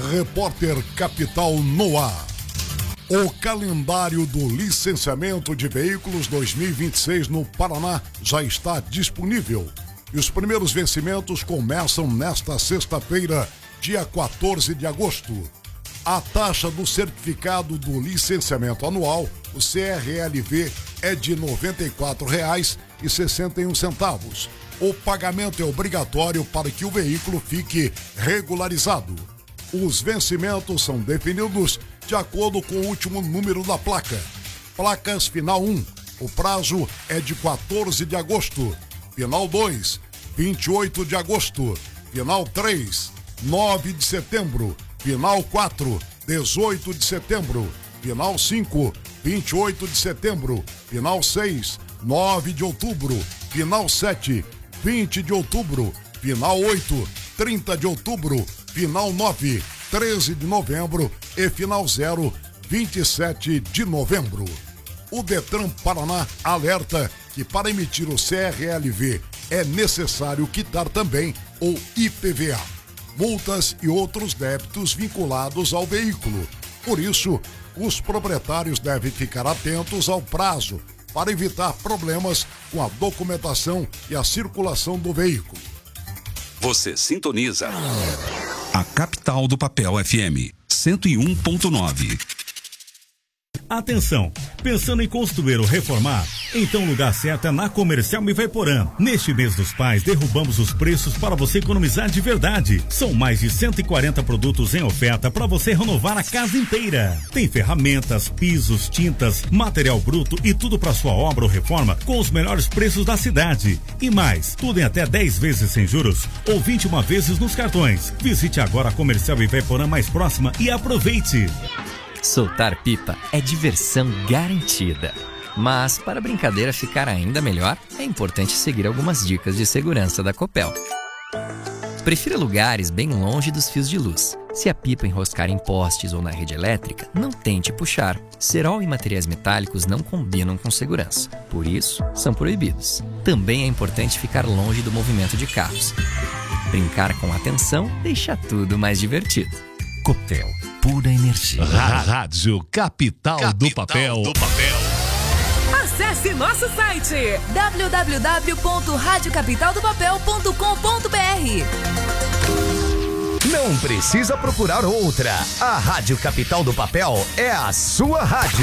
Repórter Capital no ar. O calendário do licenciamento de veículos 2026 no Paraná já está disponível. E os primeiros vencimentos começam nesta sexta-feira, dia 14 de agosto. A taxa do certificado do licenciamento anual, o CRLV, é de R$ 94,61. O pagamento é obrigatório para que o veículo fique regularizado. Os vencimentos são definidos de acordo com o último número da placa. Placas final 1, o prazo é de 14 de agosto. Final 2, 28 de agosto. Final 3, 9 de setembro. Final 4, 18 de setembro. Final 5, 28 de setembro. Final 6, 9 de outubro. Final 7, 20 de outubro. Final 8, 30 de outubro. Final 9, 13 de novembro. E final 0, 27 de novembro. O Detran Paraná alerta que para emitir o CRLV é necessário quitar também o IPVA, multas e outros débitos vinculados ao veículo. Por isso, os proprietários devem ficar atentos ao prazo para evitar problemas com a documentação e a circulação do veículo. Você sintoniza a Capital do Papel FM 101.9. Atenção! Pensando em construir ou reformar? Então o lugar certo é na Comercial Ivaiporã. Neste mês dos pais, derrubamos os preços para você economizar de verdade. São mais de 140 produtos em oferta para você renovar a casa inteira. Tem ferramentas, pisos, tintas, material bruto e tudo para sua obra ou reforma com os melhores preços da cidade. E mais, tudo em até 10 vezes sem juros ou 21 vezes nos cartões. Visite agora a Comercial Ivaiporã mais próxima e aproveite! Soltar pipa é diversão garantida. Mas, para a brincadeira ficar ainda melhor, é importante seguir algumas dicas de segurança da Copel. Prefira lugares bem longe dos fios de luz. Se a pipa enroscar em postes ou na rede elétrica, não tente puxar. Cerol e materiais metálicos não combinam com segurança. Por isso, são proibidos. Também é importante ficar longe do movimento de carros. Brincar com atenção deixa tudo mais divertido. Copel. Pura energia. Rádio Capital do Papel. Acesse nosso site www.radiocapitaldopapel.com.br. Não precisa procurar outra. A Rádio Capital do Papel é a sua rádio.